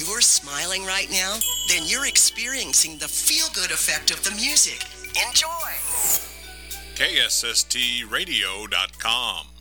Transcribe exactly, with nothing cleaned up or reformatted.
you're smiling right now, then you're experiencing the feel-good effect of the music. Enjoy! K S S T radio dot com